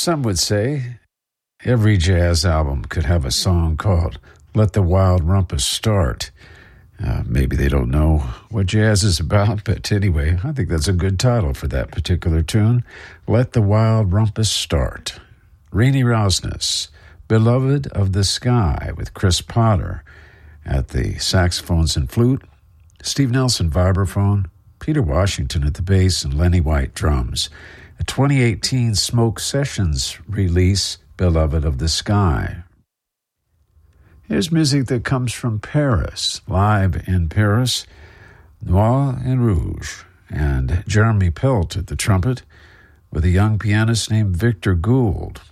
Some would say every jazz album could have a song called Let the Wild Rumpus Start. Maybe they don't know what jazz is about, but anyway, I think that's a good title for that particular tune. Let the Wild Rumpus Start. Renee Rosnes, Beloved of the Sky, with Chris Potter at the saxophones and flute, Steve Nelson vibraphone, Peter Washington at the bass, and Lenny White drums. A 2018 Smoke Sessions release, Beloved of the Sky. Here's music that comes from Paris, live in Paris, Noir and Rouge, and Jeremy Pelt at the trumpet, with a young pianist named Victor Gould.